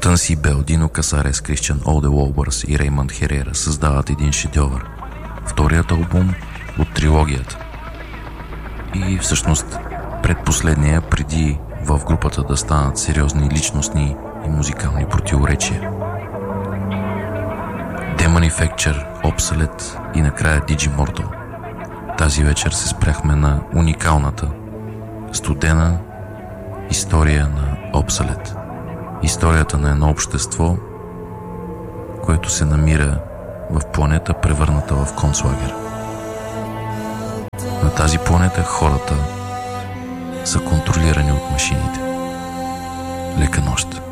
Натан Сибел, Дино Касарес, Кристиан Олде Уолбърс и Реймънд Херера създават един шедьовър. Вторият албум от трилогията. И всъщност предпоследния, преди в групата да станат сериозни личностни и музикални противоречия. Demanufacture, Obsolete и накрая Digimortal. Тази вечер се спряхме на уникалната, студена история на Obsolete. Историята на едно общество, което се намира в планета, превърната в концлагер. На тази планета хората са контролирани от машините. Лека нощ!